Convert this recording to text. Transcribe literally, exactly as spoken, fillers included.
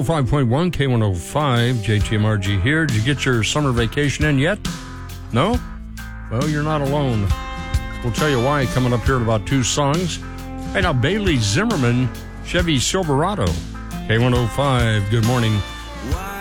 five point one, K one oh five, J T M R G here. Did you get your summer vacation in yet? No? Well, you're not alone. We'll tell you why coming up here in about two songs. Hey, now, Bailey Zimmerman, Chevy Silverado. K one oh five, good morning.